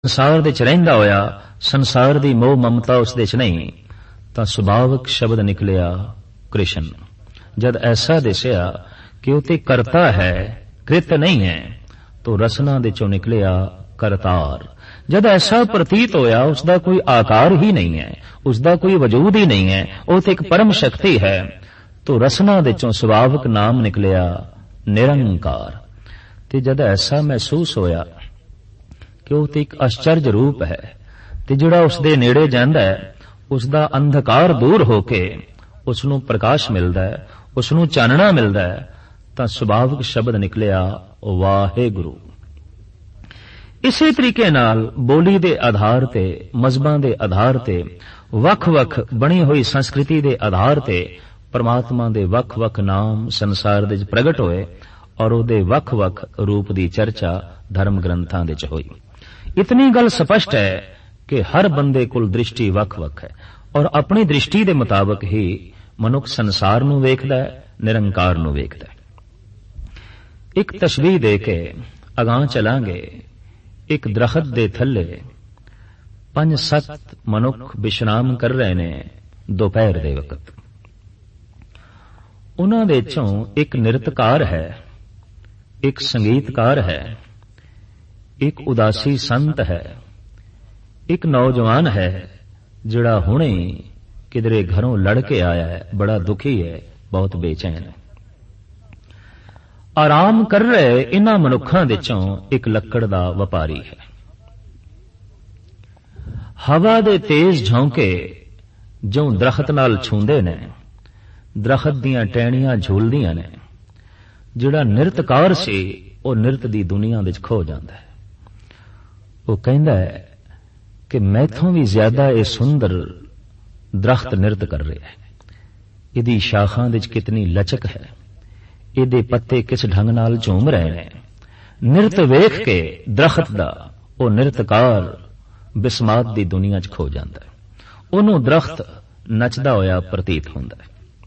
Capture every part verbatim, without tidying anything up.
संसार दे च रहिंदा होया संसार दी मोह ममता उस दे च नहीं तां सुभाविक शब्द निकलिया कृष्ण। जद ऐसा दिसिया कि उते करता है कृत नहीं है तो रसना दे चों निकलिया करतार। जद ऐसा प्रतीत होया उसका कोई आकार ही नहीं है, उसका कोई वजूद ही नहीं है, वो तो एक परम शक्ति है, तो रसना दे चों सुभाविक नाम निकलिया निरंकार। ते जद ऐसा महसूस होया कि वो तो एक आश्चर्य रूप है ते जिहड़ा उसदे नेड़े जांदा है उसका अंधकार दूर होके उसनूं प्रकाश मिलदा है, उसनूं चानना मिलदा है, तां सुभाविक शब्द निकलिया वाहेगुरु। इसी तरीके नाल बोली दे आधार ते मजहबां दे आधार ते वख-वख बनी हुई संस्कृति दे आधार ते परमात्मा दे वख-वख नाम संसार दे प्रगट होए और उहदे वख-वख रूप दी चर्चा धर्म ग्रंथां दे च होई। इतनी गल स्पष्ट है कि हर बंदे कोल दृष्टि वख-वख है और अपनी दृष्टि दे मुताबिक ही मनुख संसार नूं वेखदा है, निरंकार नूं वेखदा है। एक तशबीह दे के अगां चलांगे। एक दरखत दे थल्ले पंज सत्त मनुख विश्राम कर रहे ने दोपहर दे वकत। उन्हां दे चों एक नृत्यकार है, एक संगीतकार है, एक उदासी संत है, एक नौजवान है जिहड़ा हुणे किधरे घरों लड़के आया है, बड़ा दुखी है, बहुत बेचैन है। आराम कर रहे इन्हां मनुखां दे चों एक लक्कड़ दा व्यापारी है। हवा दे तेज झोंके जो दरखत नाल छूंदे ने, दरखत दियां टहनियां झूलदियां ने। जिहड़ा नृत्यकार सी वो नृत्य दी दुनिया विच खो जांदा है। वो कहंदा है कि मैथों भी ज्यादा ये सुंदर दरख्त नृत्य कर रहा है। इहदी शाखां विच कितनी लचक है, इहदे पत्ते किस ढंग नाल झूम रहे हैं। नृत्य वेख के दरख्त दा वो नृत्यकार बिस्मात दी दुनिया च खो जाता है। उन्होंने दरख्त नचदा होया प्रतीत होंदा है।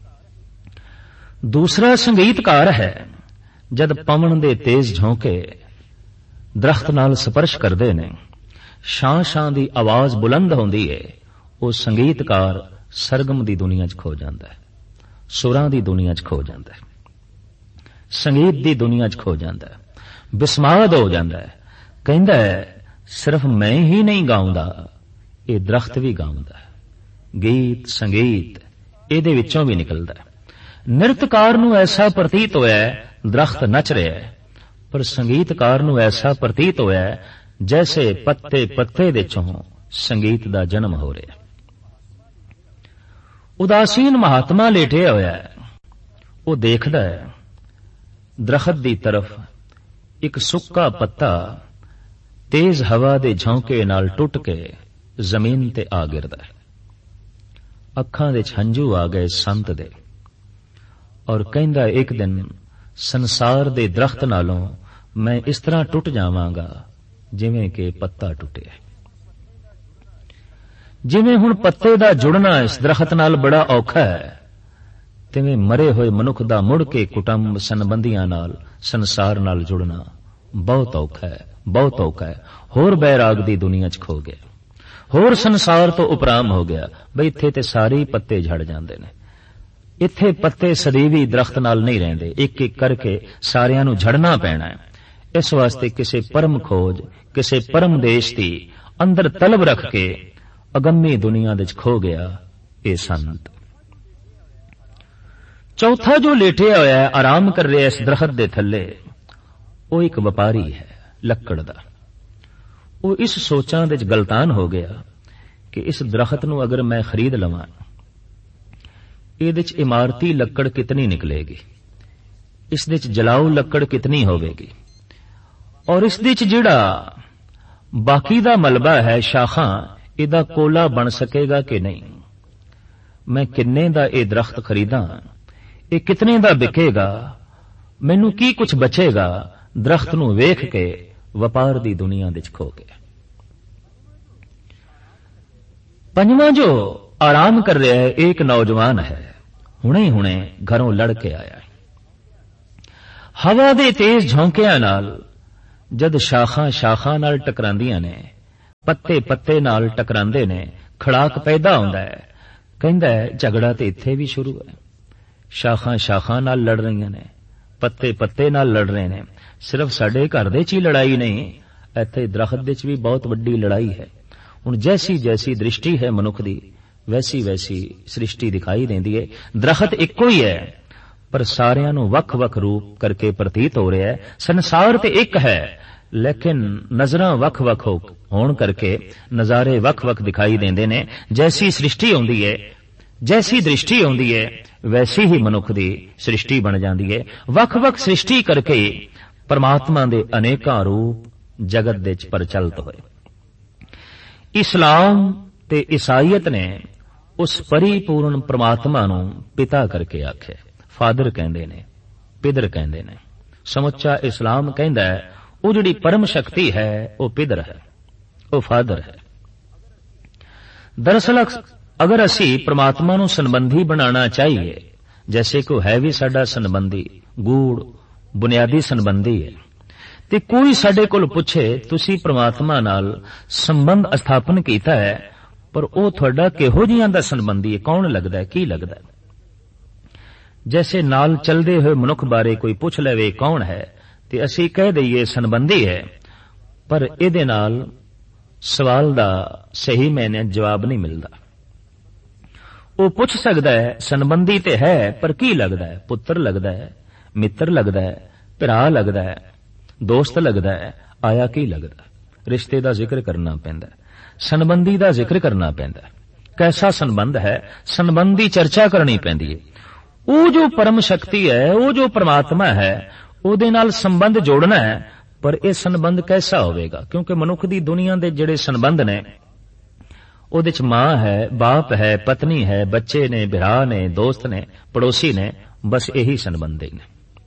दूसरा संगीतकार है। जद पवन दे तेज झोंके दरख्त नाल स्पर्श करते ने, शां शां दी आवाज बुलंद होंदी है, वो संगीतकार सरगम दी दुनिया च खो जाता है, सुरां दी दुनिया च खो जाता है, संगीत दी दुनिया च खो जाता है, बिस्माद हो जाता है। कहंदा है सिर्फ मैं ही नहीं गाउंदा, ये दरख्त भी गाउंदा है। गीत संगीत इहदे विचों भी निकलदा है। नृत्यकार नूं ऐसा प्रतीत होया है दरख्त नच रहा है, पर संगीतकार नूं ऐसा प्रतीत होया है जैसे पत्ते पत्ते दे चों संगीत दा जन्म हो रहा है। उदासीन महात्मा लेटे होया है, वो देखदा है दरख्त दी तरफ एक सुक्का पत्ता तेज हवा दे झोंके नाल टुट के जमीन ते आ गिरदा है। अखां दे हंझू आ गए संत दे और कहंदा एक दिन संसार दे दरख्त नालों मैं इस तरह टुट जावांगा जिवें कि पत्ता टुटे। जिवें हुण पत्ते दा जुड़ना इस दरख्त नाल बड़ा औखा है, तिवें मरे होए मनुख दा मुड़ के कुटुंब संबंधियां नाल संसार नाल जुड़ना बहुत औखा है, बहुत औखा है। होर बैराग दी दुनिया च खो गया, होर संसार तो उपराम हो गया। बई इत्थे ते सारे पत्ते झड़ जांदे ने, इत्थे पत्ते सदैवी दरख्त नाल नहीं रहिंदे, एक एक करके सारियां नूं झड़ना पैना है। इस वास्ते किसे परम खोज, किसे परम देश दी अंदर तलब रख के अगम्मी दुनिया विच खो गया ये संत। चौथा जो लेटे होया है आराम कर रहा है इस दरख्त दे थल्ले, वो एक व्यापारी है लक्कड़ दा। वो इस सोचां विच गलतान हो गया कि इस दरख्त नूं अगर मैं खरीद लवां, इहदे च इमारती लक्कड़ कितनी निकलेगी, इस दे च जलाऊ लक्कड़ कितनी होवेगी, और इस दे च जिहड़ा बाकी दा मलबा है शाखां, इहदा कोला बन सकेगा कि नहीं। मैं किन्ने दा ये दरख्त खरीदां, ये कितने दा बिकेगा, मैनू की कुछ बचेगा। दरख्त नूं वेख के व्यापार दी दुनिया विच खो गया। पंजवां जो आराम कर रहा है एक नौजवान है, हुणे हुणे घरों लड़ के आया है। हवा दे तेज झोंकियां नाल जद शाखां शाखां नाल टकरांदियां ने ਪੱਤੇ ਪੱਤੇ ਨਾਲ ਟਕਰਾਉਂਦੇ ਨੇ, ਖੜਾਕ ਪੈਦਾ ਹੁੰਦਾ ਹੈ। ਕਹਿੰਦਾ ਹੈ ਝਗੜਾ ਤੇ ਇੱਥੇ ਵੀ ਸ਼ੁਰੂ ਹੈ। ਸ਼ਾਖਾਂ ਸ਼ਾਖਾਂ ਨਾਲ ਲੜ ਰਹੀਆਂ ਨੇ, ਪੱਤੇ ਪੱਤੇ ਨਾਲ ਲੜ ਰਹੇ ਨੇ। ਸਿਰਫ ਸਾਡੇ ਘਰ ਦੇ 'ਚ ਹੀ ਲੜਾਈ ਨਹੀਂ, ਇੱਥੇ ਦਰਖਤ ਦੇ 'ਚ ਵੀ ਬਹੁਤ ਵੱਡੀ ਲੜਾਈ ਹੈ। ਹੁਣ ਜੈਸੀ ਜੈਸੀ ਦ੍ਰਿਸ਼ਟੀ ਹੈ ਮਨੁੱਖ ਦੀ, ਵੈਸੀ ਵੈਸੀ ਸ੍ਰਿਸ਼ਟੀ ਦਿਖਾਈ ਦਿੰਦੀ ਹੈ। ਦਰਖਤ ਇੱਕੋ ਹੀ ਹੈ, ਪਰ ਸਾਰਿਆਂ ਨੂੰ ਵੱਖ-ਵੱਖ ਰੂਪ ਕਰਕੇ ਪ੍ਰਤੀਤ ਹੋ ਰਿਹਾ ਹੈ। ਸੰਸਾਰ ਤੇ ਇੱਕ ਹੈ, ਲੇਕਿਨ ਨਜ਼ਰਾਂ ਵੱਖ-ਵੱਖ ਹੋਣ ਕਰਕੇ ਨਜ਼ਾਰੇ ਵੱਖ-ਵੱਖ ਦਿਖਾਈ ਦਿੰਦੇ ਨੇ। ਜੈਸੀ ਸ੍ਰਿਸ਼ਟੀ ਹੁੰਦੀ ਹੈ, ਜੈਸੀ ਦ੍ਰਿਸ਼ਟੀ ਹੁੰਦੀ ਹੈ, ਵੈਸੀ ਹੀ ਮਨੁੱਖ ਦੀ ਸ੍ਰਿਸ਼ਟੀ ਬਣ ਜਾਂਦੀ ਹੈ। ਵੱਖ-ਵੱਖ ਸ੍ਰਿਸ਼ਟੀ ਕਰਕੇ ਪਰਮਾਤਮਾ ਦੇ ਅਨੇਕਾਂ ਰੂਪ ਜਗਤ ਦੇ ਵਿੱਚ ਪ੍ਰਚਲਿਤ ਹੋਏ। ਇਸਲਾਮ ਤੇ ਈਸਾਈਅਤ ਨੇ ਉਸ ਪਰਿਪੂਰਨ ਪਰਮਾਤਮਾ ਨੂੰ ਪਿਤਾ ਕਰਕੇ ਆਖਿਆ। ਫਾਦਰ ਕਹਿੰਦੇ ਨੇ, ਪਿਦਰ ਕਹਿੰਦੇ ਨੇ। ਸਮੁੱਚਾ ਇਸਲਾਮ ਕਹਿੰਦਾ ਹੈ ਉਹ ਜਿਹੜੀ ਪਰਮ ਸ਼ਕਤੀ ਹੈ ਉਹ ਪਿਦਰ ਹੈ, ਉਹ ਫਾਦਰ ਹੈ। ਦਰਅਸਲ ਅਗਰ ਅਸੀਂ ਪਰਮਾਤਮਾ ਨੂੰ ਸੰਬੰਧੀ ਬਣਾਉਣਾ ਚਾਹੀਏ, ਜੈਸੇ ਕਿ ਹੈ ਵੀ ਸਾਡਾ ਸੰਬੰਧੀ, ਗੂੜ ਬੁਨਿਆਦੀ ਸੰਬੰਧੀ ਹੈ, ਤੇ ਕੋਈ ਸਾਡੇ ਕੋਲ ਪੁੱਛੇ ਤੁਸੀਂ ਪਰਮਾਤਮਾ ਨਾਲ ਸੰਬੰਧ ਸਥਾਪਨ ਕੀਤਾ ਹੈ, ਪਰ ਉਹ ਤੁਹਾਡਾ ਕਿਹੋ ਜਿਹਾ ਦਾ ਸੰਬੰਧੀ ਹੈ, ਕੌਣ ਲੱਗਦਾ ਹੈ, ਕੀ ਲੱਗਦਾ ਹੈ? ਜੈਸੇ ਨਾਲ ਚਲਦੇ ਹੋਏ ਮਨੁੱਖ ਬਾਰੇ ਕੋਈ ਪੁੱਛ ਲਵੇ ਕੌਣ ਹੈ, ਤੇ ਅਸੀਂ ਕਹਿ ਦਈਏ ਸੰਬੰਧੀ ਹੈ, ਪਰ ਇਹਦੇ ਨਾਲ ਸਵਾਲ ਦਾ ਸਹੀ ਮੈਨੇ ਜਵਾਬ ਨਹੀਂ ਮਿਲਦਾ। ਉਹ ਪੁੱਛ ਸਕਦਾ ਹੈ ਸੰਬੰਧੀ ਤੇ ਹੈ, ਪਰ ਕੀ ਲੱਗਦਾ ਹੈ? ਪੁੱਤਰ ਲੱਗਦਾ ਹੈ, ਮਿੱਤਰ ਲੱਗਦਾ ਹੈ, ਭਰਾ ਲੱਗਦਾ ਹੈ, ਦੋਸਤ ਲੱਗਦਾ ਹੈ, ਆਇਆ ਕੀ ਲੱਗਦਾ? ਰਿਸ਼ਤੇ ਦਾ ਜ਼ਿਕਰ ਕਰਨਾ ਪੈਂਦਾ, ਸੰਬੰਧੀ ਦਾ ਜ਼ਿਕਰ ਕਰਨਾ ਪੈਂਦਾ। ਕੈਸਾ ਸੰਬੰਧ ਹੈ, ਸੰਬੰਧ ਦੀ ਚਰਚਾ ਕਰਨੀ ਪੈਂਦੀ ਹੈ। ਉਹ ਜੋ ਪਰਮ ਸ਼ਕਤੀ ਹੈ, ਉਹ ਜੋ ਪਰਮਾਤਮਾ ਹੈ, ਉਹਦੇ ਨਾਲ ਸੰਬੰਧ ਜੋੜਨਾ ਹੈ, ਪਰ ਇਹ ਸੰਬੰਧ ਕੈਸਾ ਹੋਵੇਗਾ? ਕਿਉਂਕਿ ਮਨੁੱਖ ਦੀ ਦੁਨੀਆ ਦੇ ਜਿਹੜੇ ਸੰਬੰਧ ਨੇ, ਉਹਦੇ ਚ ਮਾਂ ਹੈ, ਬਾਪ ਹੈ, ਪਤਨੀ ਹੈ, ਬੱਚੇ ਨੇ, ਭਰਾ ਨੇ, ਦੋਸਤ ਨੇ, ਪੜੋਸੀ ਨੇ, ਬਸ ਇਹੀ ਸੰਬੰਧ ਨੇ।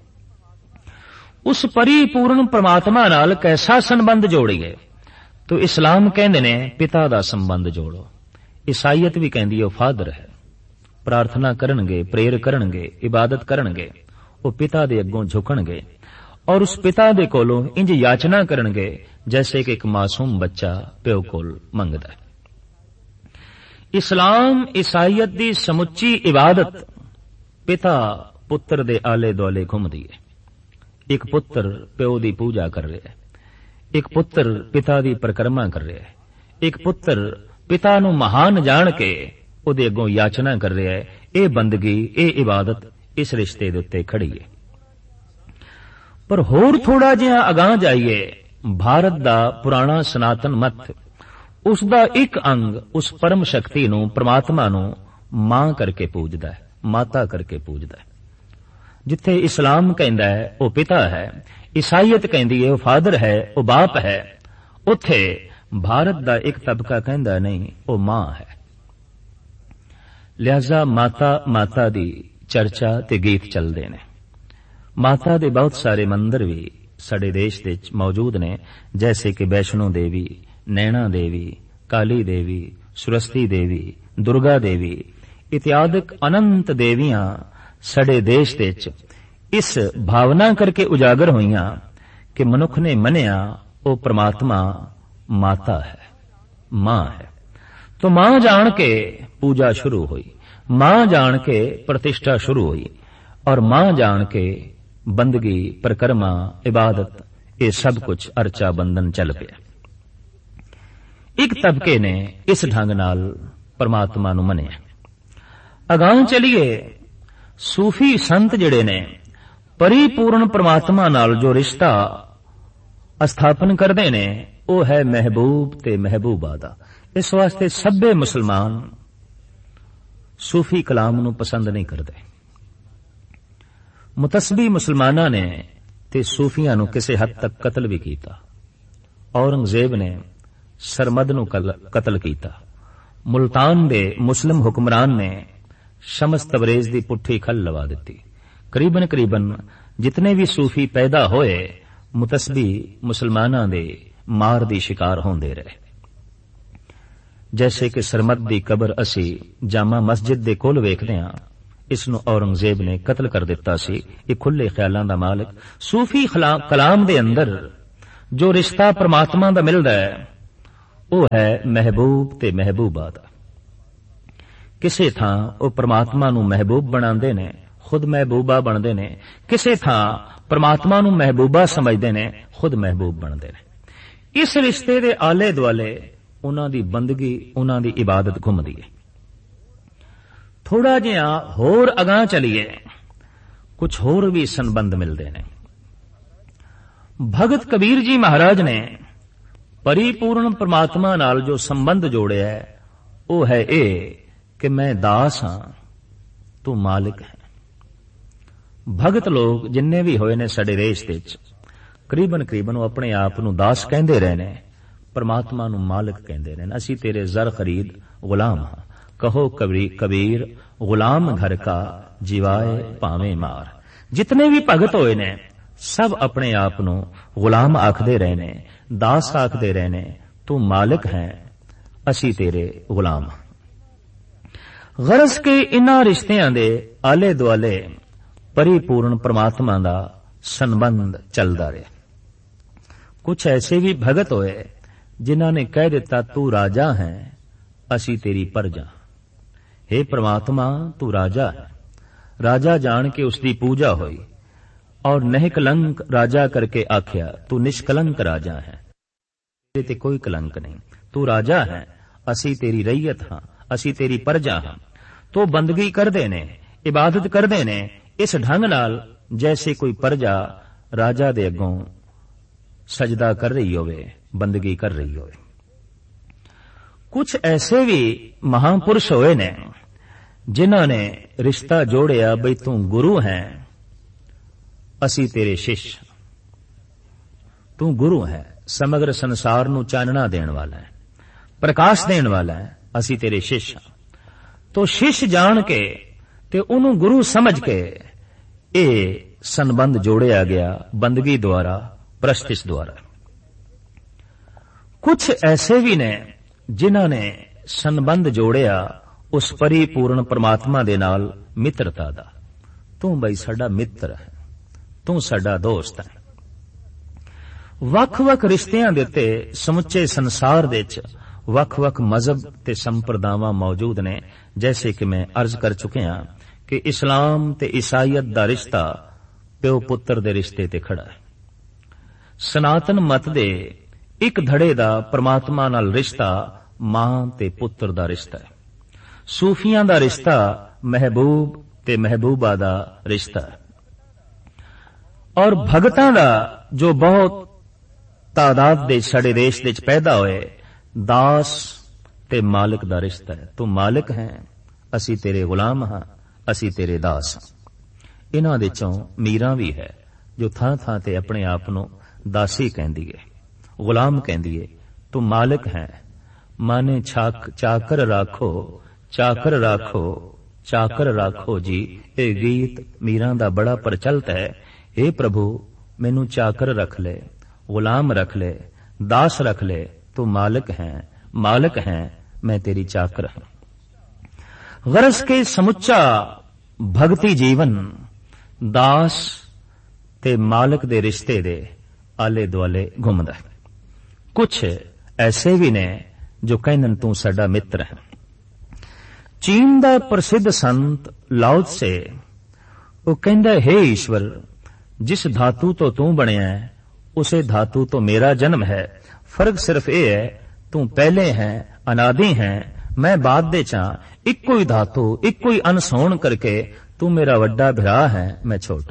ਉਸ ਪਰਿਪੂਰਨ ਪਰਮਾਤਮਾ ਨਾਲ ਕੈਸਾ ਸੰਬੰਧ ਜੋੜੀਏ? ਤੋ ਇਸਲਾਮ ਕਹਿੰਦੇ ਨੇ ਪਿਤਾ ਦਾ ਸੰਬੰਧ ਜੋੜੋ। ਈਸਾਈਅਤ ਵੀ ਕਹਿੰਦੀ ਉਹ ਫਾਦਰ ਹੈ। ਪ੍ਰਾਰਥਨਾ ਕਰਨਗੇ, ਪ੍ਰੇਰ ਕਰਨਗੇ, ਇਬਾਦਤ ਕਰਨਗੇ, ਉਹ ਪਿਤਾ ਦੇ ਅੱਗੋਂ ਝੁਕਣਗੇ ਔਰ ਉਸ ਪਿਤਾ ਦੇ ਕੋਲੋਂ ਇੰਜ ਯਾਚਨਾ ਕਰਨਗੇ ਜੈਸੇ ਕਿ ਇੱਕ ਮਾਸੂਮ ਬੱਚਾ ਪਿਓ ਕੋਲ ਮੰਗਦਾ ਹੈ। ਇਸਲਾਮ ਈਸਾਈਅਤ ਦੀ ਸਮੁੱਚੀ ਇਬਾਦਤ ਪਿਤਾ ਪੁੱਤਰ ਦੇ ਆਲੇ ਦੁਆਲੇ ਘੁੰਮਦੀ ਹੈ। ਇੱਕ ਪੁੱਤਰ ਪਿਓ ਦੀ ਪੂਜਾ ਕਰ ਰਿਹਾ ਹੈ, ਇੱਕ ਪੁੱਤਰ ਪਿਤਾ ਦੀ ਪਰਿਕਰਮਾ ਕਰ ਰਿਹਾ ਹੈ, ਇੱਕ ਪੁੱਤਰ ਪਿਤਾ ਨੂੰ ਮਹਾਨ ਜਾਣ ਕੇ ਉਹਦੇ ਅੱਗੋਂ ਯਾਚਨਾ ਕਰ ਰਿਹਾ ਹੈ। ਇਹ ਬੰਦਗੀ, ਇਹ ਇਬਾਦਤ ਇਸ ਰਿਸ਼ਤੇ ਦੇ ਉੱਤੇ ਖੜੀ ਹੈ। ਪਰ ਹੋਰ ਥੋੜਾ ਜਿਹਾ ਅਗਾਂਹ ਜਾਈਏ, ਭਾਰਤ ਦਾ ਪੁਰਾਣਾ ਸਨਾਤਨ ਮਤ ਉਸ ਦਾ ਇੱਕ ਅੰਗ ਉਸ ਪਰਮ ਸ਼ਕਤੀ ਨੂੰ, ਪਰਮਾਤਮਾ ਨੂੰ ਮਾਂ ਕਰਕੇ ਪੂਜਦਾ ਹੈ, ਮਾਤਾ ਕਰਕੇ ਪੂਜਦਾ ਹੈ। ਜਿੱਥੇ ਇਸਲਾਮ ਕਹਿੰਦਾ ਹੈ ਉਹ ਪਿਤਾ ਹੈ, ਈਸਾਈਅਤ ਕਹਿੰਦੀ ਹੈ ਉਹ ਫਾਦਰ ਹੈ, ਉਹ ਬਾਪ ਹੈ, ਉੱਥੇ ਭਾਰਤ ਦਾ ਇੱਕ ਤਬਕਾ ਕਹਿੰਦਾ ਨਹੀਂ, ਉਹ ਮਾਂ ਹੈ। ਲਿਹਾਜ਼ਾ ਮਾਤਾ ਮਾਤਾ ਦੀ ਚਰਚਾ ਤੇ ਗੀਤ ਚੱਲਦੇ ਨੇ। ਮਾਤਾ ਦੇ ਬਹੁਤ ਸਾਰੇ ਮੰਦਰ ਵੀ ਸਾਡੇ ਦੇਸ਼ ਵਿੱਚ ਮੌਜੂਦ ਨੇ, ਜੈਸੇ ਕਿ ਵੈਸ਼ਨੋ ਦੇਵੀ, ਨੈਣਾ ਦੇਵੀ, ਕਾਲੀ ਦੇਵੀ, ਸੁਰਸਤੀ ਦੇਵੀ, ਦੁਰਗਾ ਦੇਵੀ ਇਤਿਆਦਿਕ ਅਨੰਤ ਦੇਵੀਆਂ ਸਾਡੇ ਦੇਸ਼ ਵਿੱਚ ਇਸ ਭਾਵਨਾ ਕਰਕੇ ਉਜਾਗਰ ਹੋਈਆਂ ਕਿ ਮਨੁੱਖ ਨੇ ਮੰਨਿਆ ਉਹ ਪ੍ਰਮਾਤਮਾ ਮਾਤਾ ਹੈ, ਮਾਂ ਹੈ। तो मां जान के पूजा शुरू हुई, मां जान के प्रतिष्ठा शुरू हुई और मां जान के बंदगी, परिक्रमा, इबादत, ये सब कुछ अर्चा बंधन चल पिया। एक तबके ने इस ढंग नाल परमात्मा नूं मनिया। अगां चलिए, सूफी संत जिहड़े ने परिपूर्ण परमात्मा नाल जो रिश्ता स्थापन करदे ने, वो है महबूब ते महबूबा दा। इस वास्ते सभे मुसलमान सूफी कलाम नूं पसंद नहीं करते। मुतस्बी मुसलमानां ने ते सूफियां नूं किसी हद तक कतल भी कीता। औरंगजेब ने सरमद नूं कतल कीता। मुल्तान दे मुस्लिम हुक्मरान ने शमस तबरेज दी पुट्ठी खल लवा दिती। करीबन करीबन जितने भी सूफी पैदा होए, मुतस्बी मुसलमानां दे मार दी शिकार होंदे रहे। जैसे कि सरमद दी कबर असी जामा मस्जिद दे कोल वेखदे हां, इसनूं औरंगजेब ने कतल कर दिता सी। ये खुले ख्यालां दा मालिक। सूफी कलाम दे अंदर जो रिश्ता परमात्मा दा मिलदा है, ਉਹ ਹੈ ਮਹਿਬੂਬ ਤੇ ਮਹਿਬੂਬਾ ਦਾ। ਕਿਸੇ ਥਾਂ ਉਹ ਪ੍ਰਮਾਤਮਾ ਨੂੰ ਮਹਿਬੂਬ ਬਣਾਉਂਦੇ ਨੇ, ਖੁਦ ਮਹਿਬੂਬਾ ਬਣਦੇ ਨੇ। ਕਿਸੇ ਥਾਂ ਪ੍ਰਮਾਤਮਾ ਨੂੰ ਮਹਿਬੂਬਾ ਸਮਝਦੇ ਨੇ, ਖੁਦ ਮਹਿਬੂਬ ਬਣਦੇ ਨੇ। ਇਸ ਰਿਸ਼ਤੇ ਦੇ ਆਲੇ ਦੁਆਲੇ ਉਹਨਾਂ ਦੀ ਬੰਦਗੀ, ਉਹਨਾਂ ਦੀ ਇਬਾਦਤ ਘੁੰਮਦੀ ਹੈ। ਥੋੜਾ ਜਿਹਾ ਹੋਰ ਅਗਾਂਹ ਚਲੀਏ, ਕੁਝ ਹੋਰ ਵੀ ਸੰਬੰਧ ਮਿਲਦੇ ਨੇ। ਭਗਤ ਕਬੀਰ ਜੀ ਮਹਾਰਾਜ ਨੇ ਪਰਿਪੂਰਨ ਪ੍ਰਮਾਤਮਾ ਨਾਲ ਜੋ ਸੰਬੰਧ ਜੋੜਿਆ ਉਹ ਹੈ ਇਹ ਕਿ ਮੈਂ ਦਾਸ ਹਾਂ, ਤੂੰ ਮਾਲਿਕ ਹੈ। ਭਗਤ ਲੋਕ ਜਿੰਨੇ ਵੀ ਹੋਏ ਨੇ ਸਾਡੇ ਦੇਸ਼ ਵਿੱਚ, ਕਰੀਬਨ ਕਰੀਬਨ ਉਹ ਆਪਣੇ ਆਪ ਨੂੰ ਦਾਸ ਕਹਿੰਦੇ ਰਹੇ ਨੇ, ਪ੍ਰਮਾਤਮਾ ਨੂੰ ਮਾਲਿਕ ਕਹਿੰਦੇ ਰਹੇ ਨੇ। ਅਸੀਂ ਤੇਰੇ ਜ਼ਰ ਖਰੀਦ ਗੁਲਾਮ ਹਾਂ, ਕਹੋ ਕਬੀਰ ਗੁਲਾਮ ਘਰ ਕਾ ਜਿਵਾਏ ਭਾਵੇਂ ਮਾਰ। ਜਿਤਨੇ ਵੀ ਭਗਤ ਹੋਏ ਨੇ ਸਭ ਆਪਣੇ ਆਪ ਨੂੰ ਗੁਲਾਮ ਆਖਦੇ ਰਹੇ ਨੇ, ਦਾਸ ਆਖਦੇ ਰਹੇ ਨੇ। ਤੂੰ ਮਾਲਿਕ ਹੈ, ਅਸੀਂ ਤੇਰੇ ਗੁਲਾਮ ਹਾਂ। ਗਰਜ਼ ਕੇ ਇਨ੍ਹਾਂ ਰਿਸ਼ਤਿਆਂ ਦੇ ਆਲੇ ਦੁਆਲੇ ਪਰਿਪੂਰਨ ਪ੍ਰਮਾਤਮਾ ਦਾ ਸੰਬੰਧ ਚੱਲਦਾ ਰਿਹਾ। ਕੁਝ ਐਸੇ ਵੀ ਭਗਤ ਹੋਏ ਜਿਨ੍ਹਾਂ ਨੇ ਕਹਿ ਦਿੱਤਾ ਤੂੰ ਰਾਜਾ ਹੈ, ਅਸੀਂ ਤੇਰੀ ਪ੍ਰਜਾ। हे ਪ੍ਰਮਾਤਮਾ ਤੂੰ ਰਾਜਾ ਹੈ। ਰਾਜਾ ਜਾਣ ਕੇ ਉਸ ਦੀ ਪੂਜਾ ਹੋਈ ਔਰ ਨਿਸ਼ਕਲੰਕ ਰਾਜਾ ਕਰਕੇ ਆਖਿਆ ਤੂੰ ਨਿਸ਼ਕਲੰਕ ਰਾਜਾ ਹੈ, ਤੇਰੇ ਤੇ ਕੋਈ ਕਲੰਕ ਨਹੀਂ। ਤੂੰ ਰਾਜਾ ਹੈ, ਅਸੀਂ ਤੇਰੀ ਰਈਅਤ ਹਾਂ, ਅਸੀਂ ਤੇਰੀ ਪ੍ਰਜਾ ਹਾਂ। ਤੋ ਬੰਦਗੀ ਕਰਦੇ ਨੇ, ਇਬਾਦਤ ਕਰਦੇ ਨੇ ਇਸ ਢੰਗ ਨਾਲ ਜੈਸੇ ਕੋਈ ਪ੍ਰਜਾ ਰਾਜਾ ਦੇ ਅੱਗੋਂ ਸਜਦਾ ਕਰ ਰਹੀ ਹੋਵੇ, ਬੰਦਗੀ ਕਰ ਰਹੀ ਹੋਵੇ। ਕੁਝ ਐਸੇ ਵੀ ਮਹਾਂਪੁਰਸ਼ ਹੋਏ ਨੇ ਜਿਨ੍ਹਾਂ ਨੇ ਰਿਸ਼ਤਾ ਜੋੜਿਆ ਬਈ ਤੂੰ ਗੁਰੂ ਹੈ, ਅਸੀਂ ਤੇਰੇ ਸ਼ਿਸ਼। ਤੂੰ ਗੁਰੂ ਹੈ, ਸਮਗਰ ਸੰਸਾਰ ਨੂੰ ਚਾਨਣਾ ਦੇਣ ਵਾਲਾ ਹੈ, ਪ੍ਰਕਾਸ਼ ਦੇਣ ਵਾਲਾ ਹੈ, ਅਸੀਂ ਤੇਰੇ ਸ਼ਿਸ਼ ਹਾਂ। ਤੋ ਸ਼ਿਸ਼ ਜਾਣ ਕੇ ਤੇ ਉਹਨੂੰ ਗੁਰੂ ਸਮਝ ਕੇ ਇਹ ਸੰਬੰਧ ਜੋੜਿਆ ਗਿਆ ਬੰਦਗੀ ਦੁਆਰਾ, ਪ੍ਰਸਤਿਸ਼ ਦੁਆਰਾ। ਕੁਝ ਐਸੇ ਵੀ ਨੇ ਜਿਨ੍ਹਾਂ ਨੇ ਸੰਬੰਧ ਜੋੜਿਆ ਉਸ ਪਰਿਪੂਰਨ ਪ੍ਰਮਾਤਮਾ ਦੇ ਨਾਲ ਮਿੱਤਰਤਾ ਦਾ। ਤੂੰ ਬਈ ਸਾਡਾ ਮਿੱਤਰ ਹੈ, ਤੂੰ ਸਾਡਾ ਦੋਸਤ ਹੈ। ਵੱਖ-ਵੱਖ ਰਿਸ਼ਤਿਆਂ ਦੇ ਉੱਤੇ ਸਮੁੱਚੇ ਸੰਸਾਰ ਦੇ ਵਿੱਚ ਵੱਖ-ਵੱਖ ਮਜ਼ਹਬ ਤੇ ਸੰਪਰਦਾਵਾਂ ਮੌਜੂਦ ਨੇ। ਜੈਸੇ ਕਿ ਮੈਂ ਅਰਜ਼ ਕਰ ਚੁੱਕਿਆ ਕਿ ਇਸਲਾਮ ਤੇ ਈਸਾਈਅਤ ਦਾ ਰਿਸ਼ਤਾ ਪਿਓ ਪੁੱਤਰ ਦੇ ਰਿਸ਼ਤੇ ਤੇ ਖੜਾ ਹੈ। ਸਨਾਤਨ ਮਤ ਦੇ ਇੱਕ ਧੜੇ ਦਾ ਪ੍ਰਮਾਤਮਾ ਨਾਲ ਰਿਸ਼ਤਾ ਮਾਂ ਤੇ ਪੁੱਤਰ ਦਾ ਰਿਸ਼ਤਾ ਹੈ। ਸੂਫੀਆਂ ਦਾ ਰਿਸ਼ਤਾ ਮਹਿਬੂਬ ਤੇ ਮਹਿਬੂਬਾ ਦਾ ਰਿਸ਼ਤਾ ਹੈ। ਔਰ ਭਗਤਾਂ ਦਾ ਜੋ ਬਹੁਤ ਤਾਦਾਦ ਦੇ ਸਾਡੇ ਦੇਸ਼ ਵਿੱਚ ਪੈਦਾ ਹੋਏ ਦਾਸ ਤੇ ਮਾਲਿਕ ਦਾ ਰਿਸ਼ਤਾ ਹੈ। ਤੂੰ ਮਾਲਿਕ ਹੈ, ਅਸੀਂ ਤੇਰੇ ਗੁਲਾਮ ਹਾਂ, ਅਸੀਂ ਤੇਰੇ ਦਾਸ ਹਾਂ। ਇਹਨਾਂ ਦੇ ਚੋਂ ਮੀਰਾਂ ਵੀ ਹੈ ਜੋ ਥਾਂ ਥਾਂ ਤੇ ਆਪਣੇ ਆਪ ਨੂੰ ਦਾਸੀ ਕਹਿੰਦੀ ਹੈ, ਗੁਲਾਮ ਕਹਿੰਦੀ ਹੈ। ਤੂੰ ਮਾਲਿਕ ਹੈ, ਮਾਨੇ ਛਾਕ ਚਾਕਰ ਰਾਖੋ, ਚਾਕਰ ਰਾਖੋ, ਚਾਕਰ ਰਾਖੋ ਜੀ। ਇਹ ਗੀਤ ਮੀਰਾਂ ਦਾ ਬੜਾ ਪ੍ਰਚਲਿਤ ਹੈ। हे ਪ੍ਰਭੂ ਮੈਨੂੰ ਚਾਕਰ ਰੱਖ ਲੈ, ਗੁਲਾਮ ਰੱਖ ਲੈ, ਦਾਸ ਰੱਖ ਲੈ। ਤੂੰ ਮਾਲਿਕ ਹੈ, ਮਾਲਿਕ ਹੈ, ਮੈਂ ਤੇਰੀ ਚਾਕਰ ਹਾਂ। ਗਰਜ਼ ਕੇ ਸਮੁੱਚਾ ਭਗਤੀ ਜੀਵਨ ਦਾਸ ਤੇ ਮਾਲਿਕ ਦੇ ਰਿਸ਼ਤੇ ਦੇ ਆਲੇ ਦੁਆਲੇ ਘੁੰਮਦਾ ਹੈ। ਕੁਝ ਐਸੇ ਵੀ ਨੇ ਜੋ ਕਹਿੰਦੇ ਤੂੰ ਸਾਡਾ ਮਿੱਤਰ ਹੈ। ਚੀਨ ਦਾ ਪ੍ਰਸਿੱਧ ਸੰਤ ਲਾਓ ਤਸੇ ਉਹ ਕਹਿੰਦਾ ਹੈ ਈਸ਼ਵਰ ਜਿਸ ਧਾਤੂ ਤੋਂ ਤੂੰ ਬਣਿਆ ਹੈ ਉਸੇ ਧਾਤੂ ਤੋਂ ਮੇਰਾ ਜਨਮ ਹੈ। ਫਰਕ ਸਿਰਫ ਇਹ ਹੈ ਤੂੰ ਪਹਿਲੇ ਹੈ, ਅਨਾਦਿ ਹੈ, ਮੈਂ ਬਾਅਦ ਦੇ ਚਾਂ। ਇੱਕੋ ਹੀ ਧਾਤੂ, ਇੱਕੋ ਹੀ ਅੰਸ਼ ਹੋਣ ਕਰਕੇ ਤੂੰ ਮੇਰਾ ਵੱਡਾ ਭਰਾ ਹੈ, ਮੈਂ ਛੋਟਾ।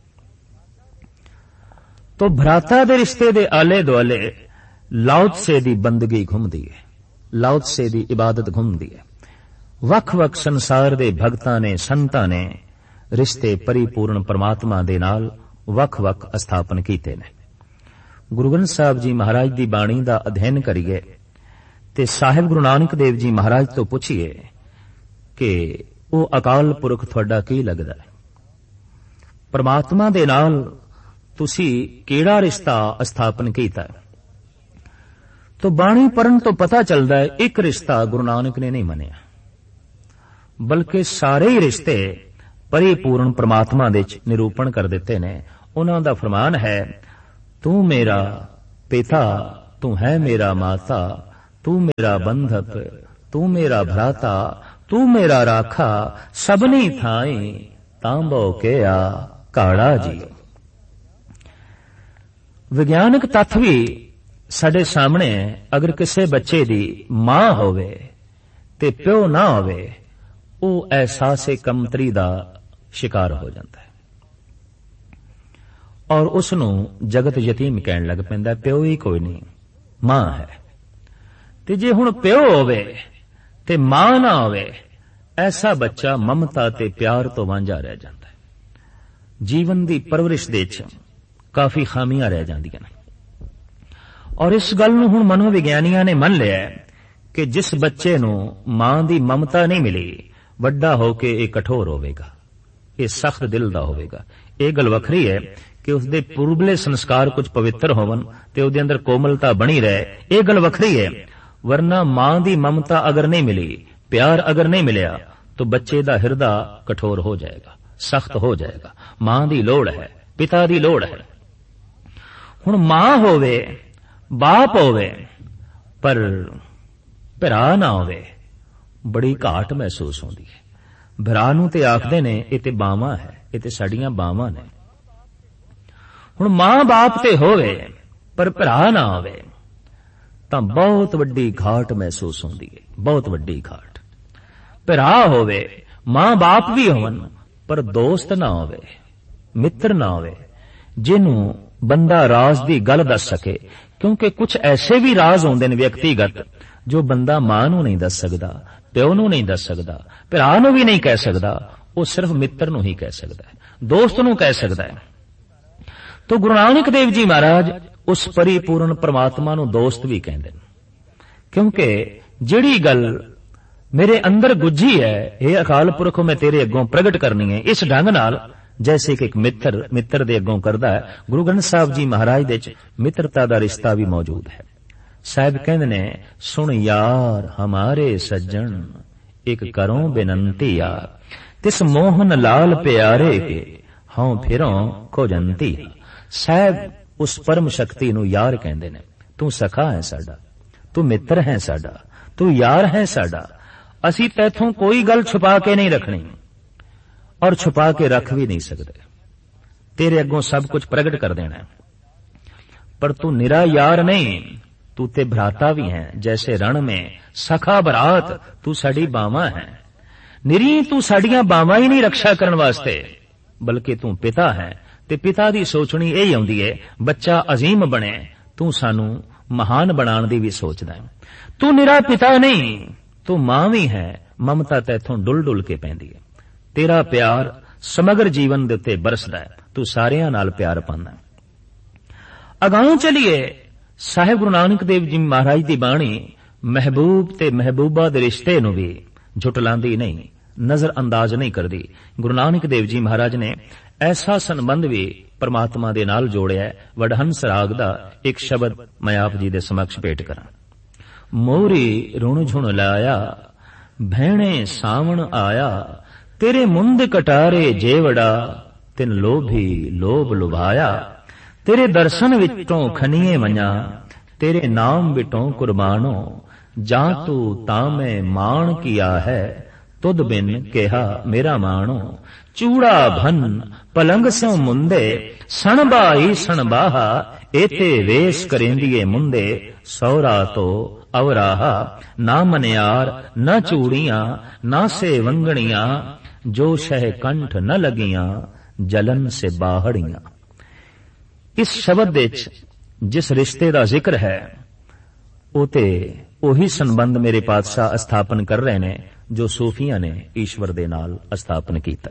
ਤੋ ਭਰਾਤਾ ਦੇ ਰਿਸ਼ਤੇ ਦੇ ਆਲੇ ਦੁਆਲੇ ਲਾਓ ਤਸੇ ਦੀ ਬੰਦਗੀ ਘੁੰਮਦੀ ਹੈ, ਲਾਓ ਤਸੇ ਦੀ ਇਬਾਦਤ ਘੁੰਮਦੀ ਹੈ। ਵੱਖ-ਵੱਖ ਸੰਸਾਰ ਦੇ ਭਗਤਾਂ ਨੇ, ਸੰਤਾਂ ਨੇ ਰਿਸ਼ਤੇ ਪਰਿਪੂਰਨ ਪਰਮਾਤਮਾ ਦੇ ਨਾਲ ਵੱਖ-ਵੱਖ ਸਥਾਪਨ ਕੀਤੇ ਨੇ। ਗੁਰੂ ਗ੍ਰੰਥ ਸਾਹਿਬ ਜੀ ਮਹਾਰਾਜ ਦੀ ਬਾਣੀ ਦਾ ਅਧਿਐਨ ਕਰੀਏ ਤੇ ਸਾਹਿਬ ਗੁਰੂ ਨਾਨਕ ਦੇਵ ਜੀ ਮਹਾਰਾਜ ਤੋਂ ਪੁੱਛੀਏ ਕਿ ਉਹ ਅਕਾਲ ਪੁਰਖ ਤੁਹਾਡਾ ਕੀ ਲੱਗਦਾ ਹੈ? ਪਰਮਾਤਮਾ ਦੇ ਨਾਲ ਤੁਸੀਂ ਕਿਹੜਾ ਰਿਸ਼ਤਾ ਸਥਾਪਨ ਕੀਤਾ ਹੈ? ਤੋ ਬਾਣੀ ਪੜ੍ਹਨ ਤੋਂ ਪਤਾ ਚੱਲਦਾ ਹੈ ਇੱਕ ਰਿਸ਼ਤਾ ਗੁਰੂ ਨਾਨਕ ਨੇ ਨਹੀਂ ਮੰਨਿਆ, ਬਲਕਿ ਸਾਰੇ ਹੀ ਰਿਸ਼ਤੇ ਪਰਿਪੂਰਨ ਪਰਮਾਤਮਾ ਦੇ ਵਿੱਚ ਨਿਰੂਪਣ ਕਰ ਦਿੱਤੇ ਨੇ। ਉਹਨਾਂ ਦਾ ਫਰਮਾਨ ਹੈ ਤੂੰ ਮੇਰਾ ਪਿਤਾ, ਤੂੰ ਹੈ ਮੇਰਾ ਮਾਤਾ, तू मेरा बंधप, तू मेरा भ्राता, तू मेरा राखा, सबनी थाई तांबो के आ काड़ा जी। विज्ञानक तत्थ भी साडे सामने अगर किसी बच्चे दी मां होवे ते प्यो ना होवे, वो एहसासे कमतरी दा शिकार हो जाता है और उसनू जगत यतीम कहन लग पैंदा, प्यो ही कोई नहीं, मां है। ते जे हुण प्यो होवे ते मां ना होवे, ऐसा बच्चा ममता ते प्यार तो वांझा रह जाता है। जीवन दी परवरिश दे च काफी खामियां रह जांदियां ने और इस गल नूं हुण मनोविग्यानियां ने मन लिया कि जिस बच्चे नूं मां दी ममता नहीं मिली, वड्डा होके ये कठोर होवेगा, ये सख्त दिल दा होवेगा। ये गल वखरी है कि उसदे पूर्वले संस्कार कुछ पवित्र होवन ते उहदे अंदर कोमलता बनी रहे, ये गल वखरी है। वरना मां दी ममता अगर नहीं मिली, प्यार अगर नहीं मिलिया, तो बच्चे दा हिरदा कठोर हो जाएगा, सख्त हो जाएगा। मां दी लोड़ है, पिता दी लोड़ है। हुण मां होवे, बाप होवे, पर भरा ना होवे, बड़ी घाट महसूस होंदी है। भरा नूं ते आखदे ने ये ते बावां है, ये ते साडियां बावां ने। हुण मां बाप ते होवे पर भरा ना होवे तां बहुत वड्डी घाट महसूस होंदी है, बहुत वड्डी घाट। भरा होवे, मां बाप भी होवन पर दोस्त ना होवे, मित्र ना होवे जिन्हों बंदा राज दी गल दस सके, क्योंकि कुछ ऐसे भी राज होंदे ने व्यक्तिगत जो बंदा मां नूं नहीं दस सकदा, प्यो नूं नहीं दस सकदा, भरा नूं भी नहीं कह सकदा, वो सिर्फ मित्र नूं ही कह सकदा है, दोस्त नूं कह सकदा है। तो गुरु नानक देव जी महाराज उस परिपूर्ण परमात्मा नूं दोस्त भी कहंदे ने, क्योंकि जिहड़ी गल मेरे अंदर गुज्जी है, हे अकाल पुरख मैं तेरे अगों प्रगट करनी है, इस ढंग नाल जैसे कि एक मित्र मित्र दे अगों करदा है। गुरु ग्रंथ साहब जी महाराज दे च मित्रता दा रिश्ता भी मौजूद है। साहब कहंदे ने, सुन यार हमारे सज्जन एक करो बेनंती यार, तिस मोहन लाल प्यारे के हूं फिरों खोजंती। साहब उस परम शक्ति नूं यार कहंदे ने। तू सखा है साडा, तू मित्र है साडा, तू यार है साडा, असी तैथों कोई गल छुपा के नहीं रखनी और छुपा के रख भी नहीं सकते, तेरे अगों सब कुछ प्रगट कर देना है। पर तू निरा यार नहीं, तू ते भ्राता भी है, जैसे रण में सखा बरात तू साडी बावां है। निरी तू साडियां बावां ही नहीं रक्षा करन वास्ते, बल्कि तू पिता है, ते पिता दी सोचनी यही आउंदी है बच्चा अजीम बने, तू सानू महान बनाण दी भी सोचदा है। तू निरा पिता नहीं, तू मां भी है, ममता तैथों डुल डुल के पैंदी है। तेरा प्यार समग्र जीवन दे उत्ते बरसदा है, तू सारियां नाल प्यार पांदा है। अगां चलिए, साहिब गुरु नानक देव जी महाराज दी बाणी महबूब ते महबूबा दे रिश्ते नूं भी झुटलांदी नहीं, नजर अंदाज नहीं करदी। गुरु नानक देव जी महाराज ने ऐसा संबंध भी परमात्मा दे नाल जोड़िया है। वडहंस राग दा एक शब्द मैं आप जी दे समक्ष भेट करां। मोरी रुण झुण लाया भैणे सावण आया, तेरे मुंद कटारे जेवड़ा तिन लोभी लोभ लुभाया। तेरे दर्शन विचों खनिए मना, तेरे नाम विटों कुर्बानो, जा तू तामे मान किया है, तुद बिन केहा मेरा मानो। चूड़ा भन पलंग स्यों मुंदे, सणबाई सणबाहा, एते वेश करेंदिए मुंदे, सौरा तो अवराहा। ना मनियार न चूड़ियां ना से वंगणियां, जो शह कंठ न लगियां, जलन से बाहड़ियां। इस शब्द विच जिस रिश्ते का जिक्र है, उते ओही संबंध मेरे पातशाह स्थापन कर रहे ने जो सूफियां ने ईश्वर दे नाल स्थापन कीता।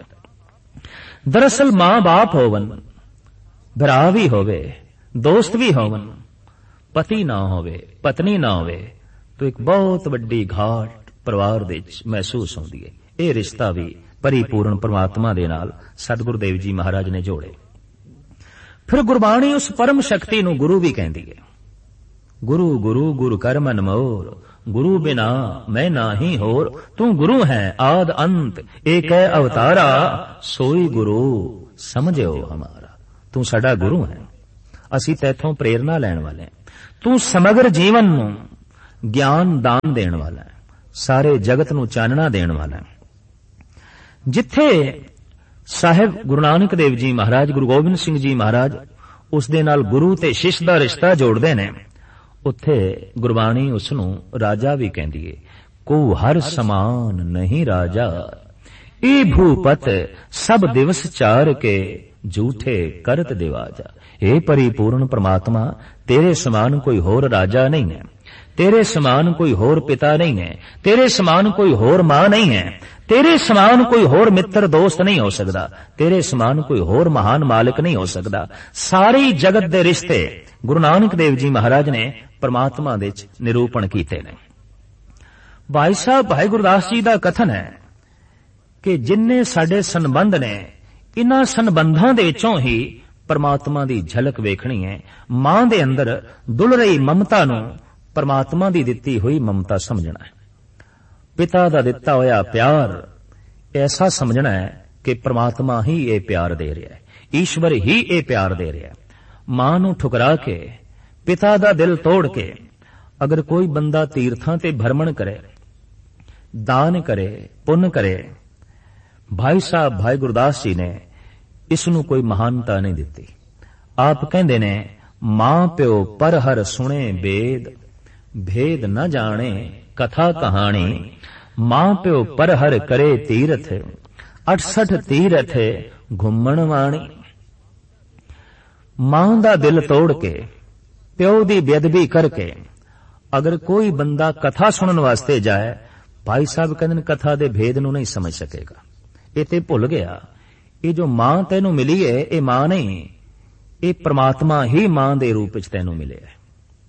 दरअसल मां बाप होवन, भरा भी होवे, दोस्त भी होवन, पति ना होवे, पत्नी ना होवे, तो एक बहुत वड्डी घाट परिवार दे विच महसूस होंदी है। यह रिश्ता भी परिपूर्ण परमात्मा दे नाल सतगुरु देव जी महाराज ने जोड़े। फिर गुरबाणी उस परम शक्ति नूं गुरु भी कहंदी है। गुरु गुरु गुरु कर मन मोर, गुरु बिना मैं नाही होर। तू गुरु है आद अंत, एक है अवतारा, सोई गुरु समझो हमारा। तू साडा गुरु है, असी तैथों प्रेरणा लैण वाले। तू समग्र जीवन नूं ਗਿਆਨ ਦਾਨ ਦੇਣ ਵਾਲਾ ਹੈ, ਸਾਰੇ ਜਗਤ ਨੂੰ ਚਾਨਣਾ ਦੇਣ ਵਾਲਾ ਹੈ। ਜਿੱਥੇ ਸਾਹਿਬ ਗੁਰੂ ਨਾਨਕ ਦੇਵ ਜੀ ਮਹਾਰਾਜ, ਗੁਰੂ ਗੋਬਿੰਦ ਸਿੰਘ ਜੀ ਮਹਾਰਾਜ ਉਸ ਦੇ ਨਾਲ ਗੁਰੂ ਤੇ ਸ਼ਿਸ਼ ਦਾ ਰਿਸ਼ਤਾ ਜੋੜਦੇ ਨੇ, ਉੱਥੇ ਗੁਰਬਾਣੀ ਉਸ ਨੂੰ ਰਾਜਾ ਵੀ ਕਹਿੰਦੀ ਏ। ਕੋ ਹਰ ਸਮਾਨ ਨਹੀਂ ਰਾਜਾ, ਇਹ ਭੂਪਤ ਸਭ ਦਿਵਸ ਚਾਰ ਕੇ ਝੂਠੇ ਕਰਤ ਦਿਵਾਜਾ। ਇਹ ਪਰਿਪੂਰਨ ਪ੍ਰਮਾਤਮਾ, ਤੇਰੇ ਸਮਾਨ ਕੋਈ ਹੋਰ ਰਾਜਾ ਨਹੀਂ ਹੈ, ਤੇਰੇ ਸਮਾਨ ਕੋਈ ਹੋਰ ਪਿਤਾ ਨਹੀਂ ਹੈ, ਤੇਰੇ ਸਮਾਨ ਕੋਈ ਹੋਰ ਮਾਂ ਨਹੀਂ ਹੈ, ਤੇਰੇ ਸਮਾਨ ਕੋਈ ਹੋਰ ਮਿੱਤਰ ਦੋਸਤ ਨਹੀਂ ਹੋ ਸਕਦਾ, ਤੇਰੇ ਸਮਾਨ ਕੋਈ ਹੋਰ ਮਹਾਨ ਮਾਲਕ ਨਹੀਂ ਹੋ ਸਕਦਾ। ਸਾਰੀ ਜਗਤ ਦੇ ਰਿਸ਼ਤੇ ਗੁਰੂ ਨਾਨਕ ਦੇਵ ਜੀ ਮਹਾਰਾਜ ਨੇ ਪਰਮਾਤਮਾ ਦੇ ਵਿੱਚ ਨਿਰੂਪਣ ਕੀਤੇ ਨੇ। ਭਾਈ ਸਾਹਿਬ ਭਾਈ ਗੁਰਦਾਸ ਜੀ ਦਾ ਕਥਨ ਹੈ ਕਿ ਜਿੰਨੇ ਸਾਡੇ ਸੰਬੰਧ ਨੇ, ਇਨ੍ਹਾਂ ਸੰਬੰਧਾਂ ਦੇ ਵਿੱਚੋਂ ਹੀ ਪਰਮਾਤਮਾ ਦੀ ਝਲਕ ਵੇਖਣੀ ਹੈ। ਮਾਂ ਦੇ ਅੰਦਰ ਡੁੱਲ ਰਹੀ ਮਮਤਾ ਨੂੰ ਪਰਮਾਤਮਾ ਦੀ ਦਿੱਤੀ ਹੋਈ ਮਮਤਾ ਸਮਝਣਾ ਹੈ। ਪਿਤਾ ਦਾ ਦਿੱਤਾ ਹੋਇਆ ਪਿਆਰ ਐਸਾ ਸਮਝਣਾ ਹੈ ਕਿ ਪਰਮਾਤਮਾ ਹੀ ਇਹ ਪਿਆਰ ਦੇ ਰਿਹਾ ਹੈ, ਈਸ਼ਵਰ ਹੀ ਇਹ ਪਿਆਰ ਦੇ ਰਿਹਾ ਹੈ। ਮਾਂ ਨੂੰ ਠੁਕਰਾ ਕੇ, ਪਿਤਾ ਦਾ ਦਿਲ ਤੋੜ ਕੇ ਅਗਰ ਕੋਈ ਬੰਦਾ ਤੀਰਥਾਂ ਤੇ ਭਰਮਣ ਕਰੇ, ਦਾਨ ਕਰੇ, ਪੁੰਨ ਕਰੇ, ਭਾਈ ਸਾਹਿਬ ਭਾਈ ਗੁਰਦਾਸ ਜੀ ਨੇ ਇਸ ਨੂੰ ਕੋਈ ਮਹਾਨਤਾ ਨਹੀਂ ਦਿੱਤੀ। ਆਪ ਕਹਿੰਦੇ ਨੇ, ਮਾਂ ਪਿਓ ਪਰ ਹਰ ਸੁਣੇ ਬੇਦ, ਭੇਦ न ਜਾਣੇ ਕਥਾ ਕਹਾਣੀ। ਮਾਂ ਪਿਓ ਪਰ ਹਰ ਕਰੇ ਤੀਰਥ, ਅਠਸਠ ਤੀਰਥ ਘੁੰਮਣ ਵਾਣੀ। ਮਾਂ ਦਾ ਦਿਲ ਤੋੜ ਕੇ, ਪਿਓ ਦੀ ਬੇਅਦਬੀ ਕਰਕੇ ਅਗਰ ਕੋਈ ਬੰਦਾ ਕਥਾ ਸੁਣਨ ਵਾਸਤੇ ਜਾਏ, ਭਾਈ ਸਾਹਿਬ ਕਹਿੰਦੇ ਨੇ ਕਥਾ ਦੇ ਭੇਦ ਨੂੰ ਨਹੀਂ ਸਮਝ ਸਕੇਗਾ। ਇਹ ਤੇ ਭੁੱਲ ਗਿਆ, ਇਹ ਜੋ ਮਾਂ ਤੈਨੂੰ ਮਿਲੀ ਹੈ ਇਹ ਮਾਂ ਨਹੀਂ, ਇਹ ਪ੍ਰਮਾਤਮਾ ਹੀ ਮਾਂ ਦੇ ਰੂਪ ਵਿੱਚ ਤੈਨੂੰ ਮਿਲਿਆ ਹੈ।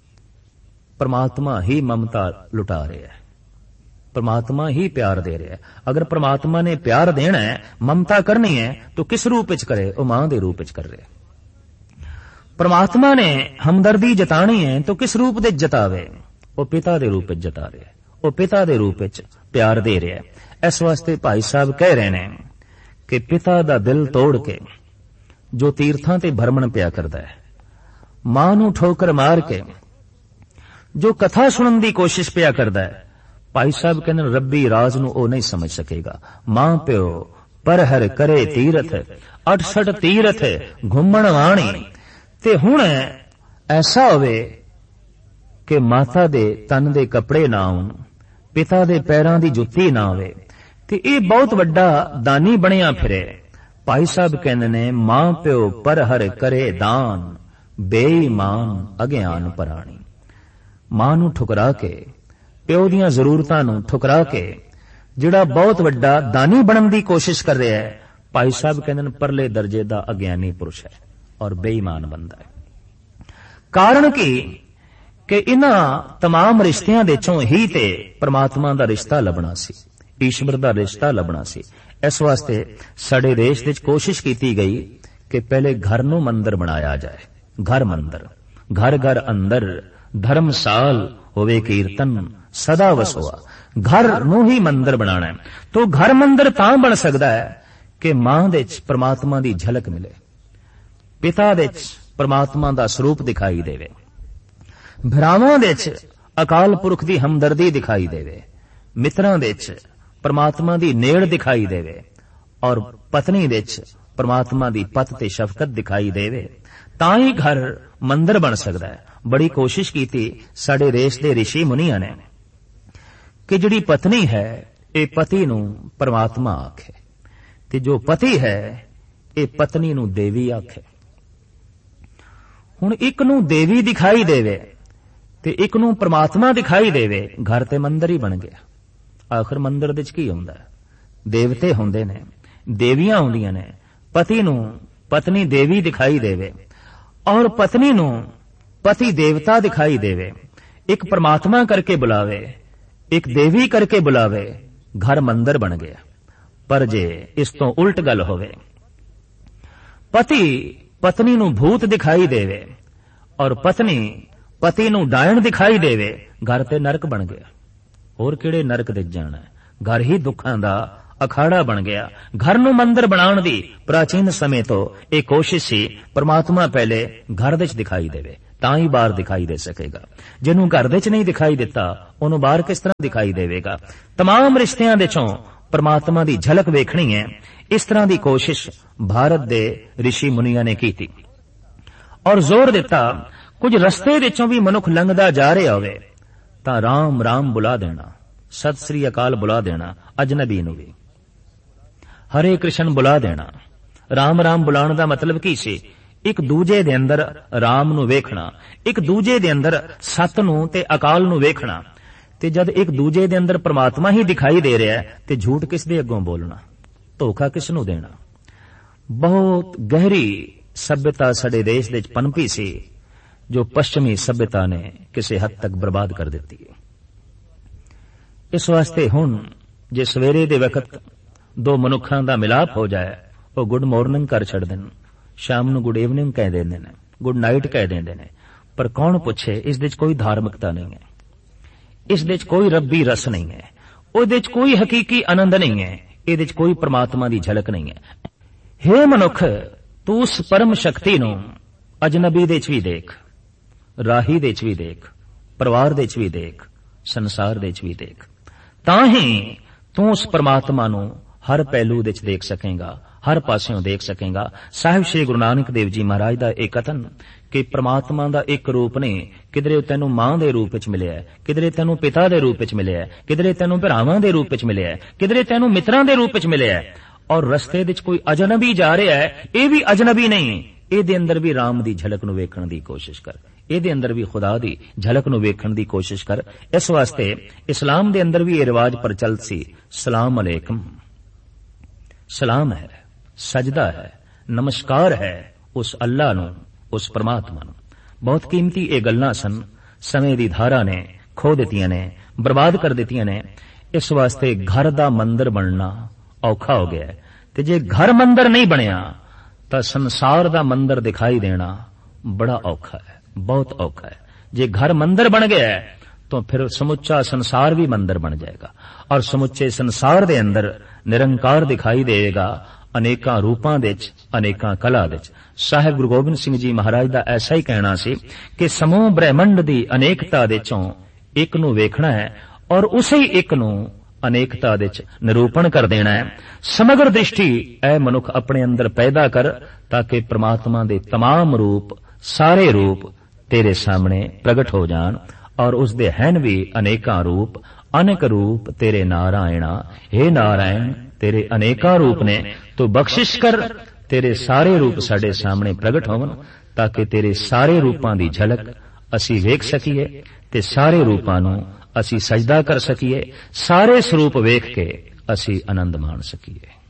ਪ੍ਰਮਾਤਮਾ ਹੀ ਮਮਤਾ ਲੁਟਾ ਰਿਹਾ ਹੈ, ਪ੍ਰਮਾਤਮਾ ਹੀ ਪਿਆਰ ਦੇ ਰਿਹਾ ਹੈ। ਅਗਰ ਪ੍ਰਮਾਤਮਾ ਨੇ ਪਿਆਰ ਦੇਣਾ ਹੈ, ਮਮਤਾ ਕਰਨੀ ਹੈ, ਤਾਂ ਕਿਸ ਰੂਪ ਵਿੱਚ ਕਰੇ? ਉਹ ਮਾਂ ਦੇ ਰੂਪ ਵਿੱਚ ਕਰ ਰਿਹਾ। ਪ੍ਰਮਾਤਮਾ ਨੇ ਹਮਦਰਦੀ ਜਤਾਣੀ ਹੈ ਤਾਂ ਕਿਸ ਰੂਪ ਵਿੱਚ ਜਤਾਵੇ? ਉਹ ਪਿਤਾ ਦੇ ਰੂਪ ਵਿੱਚ ਜਤਾ ਰਿਹਾ, ਉਹ ਪਿਤਾ ਦੇ ਰੂਪ ਵਿੱਚ ਪਿਆਰ ਦੇ ਰਿਹਾ। ਇਸ ਵਾਸਤੇ ਭਾਈ ਸਾਹਿਬ ਕਹਿ ਰਹੇ ਨੇ ਕਿ ਪਿਤਾ ਦਾ ਦਿਲ ਤੋੜ ਕੇ ਜੋ ਤੀਰਥਾਂ ਤੇ ਭਰਮਣ ਪਿਆ ਕਰਦਾ ਹੈ, ਮਾਂ ਨੂੰ ਠੋਕਰ ਮਾਰ ਕੇ ਜੋ ਕਥਾ ਸੁਣਨ ਦੀ ਕੋਸ਼ਿਸ਼ ਪਿਆ ਕਰਦਾ ਹੈ, ਭਾਈ ਸਾਹਿਬ ਕਹਿੰਦੇ ਰੱਬੀ ਰਾਜ ਨੂੰ ਉਹ ਨਹੀਂ ਸਮਝ ਸਕੇਗਾ। ਮਾਂ ਪਿਓ ਪਰ ਹਰ ਕਰੇ ਤੀਰਥ, ਅਠਸਠ ਤੀਰਥ ਘੁੰਮਣ ਵਾਣੀ। ਤੇ ਹੁਣ ਐਸਾ ਹੋਵੇ ਕਿ ਮਾਤਾ ਦੇ ਤਨ ਦੇ ਕੱਪੜੇ ਨਾ ਹੋਣ, ਪਿਤਾ ਦੇ ਪੈਰਾਂ ਦੀ ਜੁੱਤੀ ਨਾ ਹੋਵੇ, ਤੇ ਇਹ ਬਹੁਤ ਵੱਡਾ ਦਾਨੀ ਬਣਿਆ ਫਿਰੇ। ਭਾਈ ਸਾਹਿਬ ਕਹਿੰਦੇ ਨੇ, ਮਾਂ ਪਿਓ ਪਰ ਹਰ ਕਰੇ ਦਾਨ, ਬੇਈਮਾਨ ਅਗਿਆਨ ਪਰਾਣੀ। ਮਾਂ ਨੂੰ ਠੁਕਰਾ ਕੇ, ਪਿਓ ਦੀਆਂ ਜ਼ਰੂਰਤਾਂ ਨੂੰ ਠੁਕਰਾ ਕੇ ਜਿਹੜਾ ਬਹੁਤ ਵੱਡਾ ਦਾਨੀ ਬਣਨ ਦੀ ਕੋਸ਼ਿਸ਼ ਕਰ ਰਿਹਾ ਹੈ, ਭਾਈ ਸਾਹਿਬ ਕਹਿੰਦੇ ਨੇ ਪਰਲੇ ਦਰਜੇ ਦਾ ਅਗਿਆਨੀ ਪੁਰਸ਼ ਹੈ ਔਰ ਬੇਈਮਾਨ ਬੰਦਾ ਹੈ। ਕਾਰਨ ਕੀ ਕਿ ਇਹਨਾਂ तमाम ਰਿਸ਼ਤਿਆਂ ਦੇ ਚੋਂ ਹੀ ਤੇ ਪਰਮਾਤਮਾ ਦਾ ਰਿਸ਼ਤਾ ਲੱਭਣਾ ਸੀ, ਈਸ਼ਵਰ ਦਾ ਰਿਸ਼ਤਾ ਲੱਭਣਾ ਸੀ। ਇਸ ਵਾਸਤੇ ਸਾਡੇ ਦੇਸ਼ ਵਿੱਚ ਕੋਸ਼ਿਸ਼ ਕੀਤੀ ਗਈ ਕਿ ਪਹਿਲੇ ਘਰ ਨੂੰ ਮੰਦਰ ਬਣਾਇਆ ਜਾਏ। ਘਰ ਮੰਦਰ, ਘਰ ਘਰ ਅੰਦਰ ਧਰਮਸਾਲ ਹੋਵੇ ਕੀਰਤਨ ਸਦਾ ਵਸੋਆ। ਘਰ ਨੂੰ ਹੀ ਮੰਦਰ ਬਣਾਣਾ ਹੈ। तो ਘਰ ਮੰਦਰ ਤਾਂ ਬਣ ਸਕਦਾ ਹੈ ਕਿ ਮਾਂ ਦੇ ਵਿੱਚ ਪਰਮਾਤਮਾ ਦੀ ਝਲਕ ਮਿਲੇ, ਪਿਤਾ ਦੇ ਵਿੱਚ ਪਰਮਾਤਮਾ ਦਾ ਸਰੂਪ ਦਿਖਾਈ ਦੇਵੇ, ਭਰਾਵਾਂ ਦੇ ਵਿੱਚ ਅਕਾਲ ਪੁਰਖ ਦੀ ਹਮਦਰਦੀ ਦਿਖਾਈ ਦੇਵੇ, ਮਿੱਤਰਾਂ ਦੇ ਵਿੱਚ ਪਰਮਾਤਮਾ ਦੀ ਨੇੜ ਦਿਖਾਈ ਦੇਵੇ, ਔਰ ਪਤਨੀ ਦੇ ਵਿੱਚ ਪਰਮਾਤਮਾ ਦੀ ਪਤ ਤੇ ਸ਼ਫਕਤ ਦਿਖਾਈ ਦੇਵੇ, ਤਾਂ ਹੀ ਘਰ ਮੰਦਰ ਬਣ ਸਕਦਾ ਹੈ। ਬੜੀ ਕੋਸ਼ਿਸ਼ ਕੀਤੀ ਸਾਡੇ ਦੇਸ਼ ਦੇ ਰਿਸ਼ੀ ਮੁਨੀਆਂ ਨੇ ਕਿ ਜਿਹੜੀ ਪਤਨੀ ਹੈ ਇਹ ਪਤੀ ਨੂੰ ਪਰਮਾਤਮਾ ਆਖੇ, ਤੇ ਜੋ ਪਤੀ ਹੈ ਇਹ ਪਤਨੀ ਨੂੰ ਦੇਵੀ ਆਖੇ। ਹੁਣ ਇੱਕ ਨੂੰ ਦੇਵੀ ਦਿਖਾਈ ਦੇਵੇ ਤੇ ਇੱਕ ਨੂੰ ਪਰਮਾਤਮਾ ਦਿਖਾਈ ਦੇਵੇ, ਘਰ ਤੇ ਮੰਦਰ ਹੀ ਬਣ ਗਿਆ। ਆਖਰ ਮੰਦਰ ਦੇ ਵਿੱਚ ਕੀ ਹੁੰਦਾ? ਦੇਵਤੇ ਹੁੰਦੇ ਨੇ, ਦੇਵੀਆਂ ਹੁੰਦੀਆਂ ਨੇ। ਪਤੀ ਨੂੰ ਪਤਨੀ ਦੇਵੀ ਦਿਖਾਈ ਦੇਵੇ ਔਰ ਪਤਨੀ ਨੂੰ ਪਤੀ ਦੇਵਤਾ ਦਿਖਾਈ ਦੇਵੇ, ਇੱਕ ਪਰਮਾਤਮਾ ਕਰਕੇ ਬੁਲਾਵੇ, ਇੱਕ ਦੇਵੀ ਕਰਕੇ ਬੁਲਾਵੇ, ਘਰ ਮੰਦਰ ਬਣ ਗਿਆ। ਪਰ ਜੇ ਇਸ ਤੋਂ ਉਲਟ ਗੱਲ ਹੋਵੇ, ਪਤੀ ਪਤਨੀ ਨੂੰ ਭੂਤ ਦਿਖਾਈ ਦੇਵੇ ਔਰ ਪਤਨੀ ਪਤੀ ਨੂੰ ਡਾਇਣ ਦਿਖਾਈ ਦੇਵੇ, ਘਰ ਤੇ ਨਰਕ ਬਣ ਗਿਆ। ਹੋਰ ਕਿਹੜੇ ਨਰਕ ਦੇ ਜਾਣਾ? ਘਰ ਹੀ ਦੁੱਖਾਂ ਦਾ ਅਖਾੜਾ ਬਣ ਗਿਆ। ਘਰ ਨੂੰ ਮੰਦਰ ਬਣਾਉਣ ਦੀ ਪ੍ਰਾਚੀਨ ਸਮੇਂ ਤੋਂ ਇਹ ਕੋਸ਼ਿਸ਼ ਸੀ, ਪਰਮਾਤਮਾ ਪਹਿਲੇ ਘਰ ਵਿੱਚ ਦਿਖਾਈ ਦੇਵੇ, ਤਾਂ ਹੀ ਬਾਹਰ ਦਿਖਾਈ ਦੇ ਸਕੇਗਾ। ਜਿਹਨੂੰ ਘਰ ਦੇ ਚ ਨਹੀਂ ਦਿਖਾਈ ਦਿੱਤਾ ਉਹਨੂੰ ਬਾਹਰ ਕਿਸ ਤਰ੍ਹਾਂ ਦਿਖਾਈ ਦੇਵੇਗਾ। तमाम ਰਿਸ਼ਤਿਆਂ ਦੇ ਚੋਂ ਪਰਮਾਤਮਾ ਦੀ ਝਲਕ ਵੇਖਣੀ ਹੈ। ਇਸ ਤਰ੍ਹਾਂ ਦੀ ਕੋਸ਼ਿਸ਼ ਭਾਰਤ ਦੇ ਰਿਸ਼ੀ ਮੁਨੀਆਂ ਨੇ ਕੀਤੀ ਔਰ ਜ਼ੋਰ ਦਿੱਤਾ ਕੁਝ ਰਸਤੇ ਵਿੱਚੋਂ ਵੀ ਮਨੁੱਖ ਲੰਘਦਾ ਜਾ ਰਿਹਾ ਹੋਵੇ ਤਾਂ ਰਾਮ ਰਾਮ ਬੁਲਾ ਦੇਣਾ, ਸਤਿ ਸ੍ਰੀ ਅਕਾਲ ਬੁਲਾ ਦੇਣਾ, ਅਜਨਬੀ ਨੂੰ ਵੀ ਹਰੇ ਕ੍ਰਿਸ਼ਨ ਬੁਲਾ ਦੇਣਾ। ਰਾਮ ਰਾਮ ਬੁਲਾਉਣ ਦਾ ਮਤਲਬ ਕੀ ਸੀ? ਇੱਕ ਦੂਜੇ ਦੇ ਅੰਦਰ ਰਾਮ ਨੂੰ ਵੇਖਣਾ, ਇੱਕ ਦੂਜੇ ਦੇ ਅੰਦਰ ਸਤ ਨੂੰ ਤੇ ਅਕਾਲ ਨੂੰ ਵੇਖਣਾ। ਤੇ ਜਦ ਇੱਕ ਦੂਜੇ ਦੇ ਅੰਦਰ ਪਰਮਾਤਮਾ ਹੀ ਦਿਖਾਈ ਦੇ ਰਿਹਾ ਹੈ ਤੇ ਝੂਠ ਕਿਸ ਦੇ ਅੱਗੋਂ ਬੋਲਣਾ, ਧੋਖਾ ਕਿਸ ਨੂੰ ਦੇਣਾ। ਬਹੁਤ ਗਹਿਰੀ ਸਭਿਅਤਾ ਸਾਡੇ ਦੇਸ਼ ਦੇ ਵਿੱਚ ਪਨਪੀ ਸੀ ਜੋ ਪੱਛਮੀ ਸਭਿਅਤਾ ਨੇ ਕਿਸੇ ਹੱਦ ਤੱਕ ਬਰਬਾਦ ਕਰ ਦਿੱਤੀ ਹੈ। ਇਸ ਵਾਸਤੇ ਹੁਣ ਜੇ ਸਵੇਰੇ ਦੇ ਵਕਤ ਦੋ ਮਨੁੱਖਾਂ ਦਾ ਮਿਲਾਪ ਹੋ ਜਾਏ ਉਹ ਗੁੱਡ ਮਾਰਨਿੰਗ ਕਰ ਛੱਡਦੇ ਨੇ, ਸ਼ਾਮ ਨੂੰ ਗੁੱਡ ਈਵਨਿੰਗ ਕਹਿ ਦਿੰਦੇ ਨੇ, ਗੁੱਡ ਨਾਈਟ ਕਹਿ ਦਿੰਦੇ ਨੇ। ਪਰ ਕੌਣ ਪੁੱਛੇ ਇਸ ਦੇ ਵਿੱਚ ਕੋਈ ਧਾਰਮਿਕਤਾ ਨਹੀਂ ਹੈ, ਇਸ ਦੇ ਵਿੱਚ ਕੋਈ ਰੱਬੀ ਰਸ ਨਹੀਂ ਹੈ, ਉਹਦੇ ਵਿੱਚ ਕੋਈ ਹਕੀਕੀ ਆਨੰਦ ਨਹੀਂ ਹੈ, ਇਹਦੇ ਵਿੱਚ ਕੋਈ ਪਰਮਾਤਮਾ ਦੀ ਝਲਕ ਨਹੀਂ ਹੈ। ਹੇ ਮਨੁੱਖ, ਤੂੰ ਉਸ ਪਰਮ ਸ਼ਕਤੀ ਨੂੰ ਅਜਨਬੀ ਦੇ ਵਿੱਚ ਵੀ ਦੇਖ, ਰਾਹੀ ਦੇ ਵਿੱਚ ਵੀ ਦੇਖ, ਪਰਿਵਾਰ ਦੇ ਵਿੱਚ ਵੀ ਦੇਖ, ਸੰਸਾਰ ਦੇ ਵਿੱਚ ਵੀ ਦੇਖ, ਤਾਂ ਹੀ ਤੂੰ ਉਸ ਪਰਮਾਤਮਾ ਨੂੰ ਹਰ ਪਹਿਲੂ ਦੇ ਵਿੱਚ ਦੇਖ ਸਕੇਗਾ, ਹਰ ਪਾਸਿਓਂ ਦੇਖ ਸਕੇਗਾ। ਸਾਹਿਬ ਸ੍ਰੀ ਗੁਰੂ ਨਾਨਕ ਦੇਵ ਜੀ ਮਹਾਰਾਜ ਦਾ ਇਹ ਕਥਨ ਕਿ ਪ੍ਰਮਾਤਮਾ ਦਾ ਇੱਕ ਰੂਪ ਨਹੀਂ, ਕਿਧਰੇ ਤੈਨੂੰ ਮਾਂ ਦੇ ਰੂਪ ਵਿੱਚ ਮਿਲਿਆ, ਕਿਧਰੇ ਤੈਨੂੰ ਪਿਤਾ ਦੇ ਰੂਪ ਵਿੱਚ ਮਿਲਿਆ, ਕਿਧਰੇ ਤੈਨੂੰ ਭਰਾਵਾਂ ਦੇ ਰੂਪ ਵਿੱਚ ਮਿਲਿਆ, ਕਿਧਰੇ ਤੈਨੂੰ ਮਿੱਤਰਾਂ ਦੇ ਰੂਪ ਵਿੱਚ ਮਿਲਿਆ। ਔਰ ਰਸਤੇ ਵਿੱਚ ਕੋਈ ਅਜਨਬੀ ਜਾ ਰਿਹਾ ਹੈ, ਇਹ ਵੀ ਅਜਨਬੀ ਨਹੀਂ, ਇਹਦੇ ਅੰਦਰ ਵੀ ਰਾਮ ਦੀ ਝਲਕ ਨੂੰ ਵੇਖਣ ਦੀ ਕੋਸ਼ਿਸ਼ ਕਰ, ਇਹਦੇ ਅੰਦਰ ਵੀ ਖੁਦਾ ਦੀ ਝਲਕ ਨੂੰ ਵੇਖਣ ਦੀ ਕੋਸ਼ਿਸ਼ ਕਰ। ਇਸ ਵਾਸਤੇ ਇਸਲਾਮ ਦੇ ਅੰਦਰ ਵੀ ਇਹ ਰਿਵਾਜ ਪ੍ਰਚਲਿਤ ਸੀ, ਸਲਾਮ ਅਲੈਕਮ, ਸਲਾਮ ਹੈ, ਸਜਦਾ ਹੈ, ਨਮਸਕਾਰ ਹੈ ਉਸ ਅੱਲਾ ਨੂੰ, ਉਸ ਪਰਮਾਤਮਾ ਨੂੰ। ਬਹੁਤ ਕੀਮਤੀ ਇਹ ਗੱਲਾਂ ਸਨ, ਸਮੇਂ ਦੀ ਧਾਰਾ ਨੇ ਖੋ ਦਿੱਤੀਆਂ ਨੇ, ਬਰਬਾਦ ਕਰ ਦਿੱਤੀਆਂ ਨੇ। ਇਸ ਵਾਸਤੇ ਘਰ ਦਾ ਮੰਦਰ ਬਣਨਾ ਔਖਾ ਹੋ ਗਿਆ ਹੈ, ਤੇ ਜੇ ਘਰ ਮੰਦਰ ਨਹੀਂ ਬਣਿਆ ਤਾਂ ਸੰਸਾਰ ਦਾ ਮੰਦਰ ਦਿਖਾਈ ਦੇਣਾ ਬੜਾ ਔਖਾ ਹੈ, ਬਹੁਤ ਔਖਾ ਹੈ। ਜੇ ਘਰ ਮੰਦਰ ਬਣ ਗਿਆ ਹੈ ਤਾਂ ਫਿਰ ਸਮੁੱਚਾ ਸੰਸਾਰ ਵੀ ਮੰਦਰ ਬਣ ਜਾਏਗਾ ਔਰ ਸਮੁੱਚੇ ਸੰਸਾਰ ਦੇ ਅੰਦਰ ਨਿਰੰਕਾਰ ਦਿਖਾਈ ਦੇਵੇਗਾ, ਅਨੇਕਾਂ ਰੂਪਾਂ ਦੇ ਵਿੱਚ, ਅਨੇਕਾਂ ਕਲਾ ਦੇ ਵਿੱਚ। ਸਾਹਿਬ ਗੁਰੂ ਗੋਬਿੰਦ ਸਿੰਘ ਜੀ ਮਹਾਰਾਜ ਦਾ ਐਸਾ ਹੀ ਕਹਿਣਾ ਸੀ ਕਿ ਸਮੂਹ ਬ੍ਰਹਿਮੰਡ ਦੀ ਅਨੇਕਤਾ ਦੇ ਚੋਂ ਇੱਕ ਨੂੰ ਵੇਖਣਾ ਹੈ ਔਰ ਉਸੇ ਹੀ ਇੱਕ ਨੂੰ ਅਨੇਕਤਾ ਦੇ ਵਿੱਚ ਨਿਰੂਪਣ ਕਰ ਦੇਣਾ ਹੈ। ਸਮਗਰ ਦ੍ਰਿਸ਼ਟੀ ਐ ਮਨੁੱਖ ਆਪਣੇ ਅੰਦਰ ਪੈਦਾ ਕਰ ਤਾਂ ਕਿ ਪ੍ਰਮਾਤਮਾ ਦੇ तमाम ਰੂਪ, ਸਾਰੇ ਰੂਪ ਤੇਰੇ ਸਾਹਮਣੇ ਪ੍ਰਗਟ ਹੋ ਜਾਣ। ਔਰ ਉਸ ਦੇ ਹਨ ਵੀ ਅਨੇਕਾਂ ਰੂਪ, ਅਨੇਕ ਰੂਪ ਤੇਰੇ ਨਾਰਾਇਣਾ। हे ਨਾਰਾਇਣ, ਤੇਰੇ ਅਨੇਕਾਂ ਰੂਪ ਨੇ, ਤੂੰ ਬਖਸ਼ਿਸ਼ ਕਰ ਤੇਰੇ ਸਾਰੇ ਰੂਪ ਸਾਡੇ ਸਾਹਮਣੇ ਪ੍ਰਗਟ ਹੋਵਣ ਤਾਂ ਕਿ ਤੇਰੇ ਸਾਰੇ ਰੂਪਾਂ ਦੀ ਝਲਕ ਅਸੀਂ ਵੇਖ ਸਕੀਏ ਤੇ ਸਾਰੇ ਰੂਪਾਂ ਨੂੰ ਅਸੀਂ ਸਜਦਾ ਕਰ ਸਕੀਏ, ਸਾਰੇ ਸਰੂਪ ਵੇਖ ਕੇ ਅਸੀਂ ਆਨੰਦ ਮਾਣ ਸਕੀਏ।